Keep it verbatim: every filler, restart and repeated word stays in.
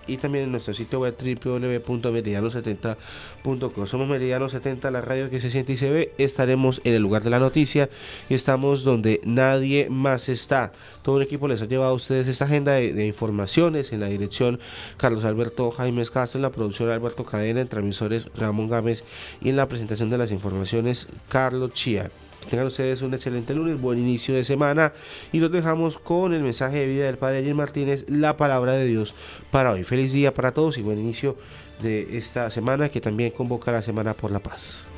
y también en nuestro sitio web doble u doble u doble u punto meridiano setenta punto co. Somos Meridiano setenta, la radio que se siente y se ve. Estaremos en el lugar de la noticia y estamos donde nadie más está. Todo un equipo les ha llevado a ustedes esta agenda de, de informaciones. En la dirección Carlos Alberto Jaimes Castro, en la producción Alberto Cadena, en transmisores Ramón Gámez y en la presentación de las informaciones Carlos Chía. Tengan ustedes un excelente lunes, buen inicio de semana y los dejamos con el mensaje de vida del Padre Ayer Martínez, la palabra de Dios para hoy. Feliz día para todos y buen inicio de esta semana que también convoca la Semana por la Paz.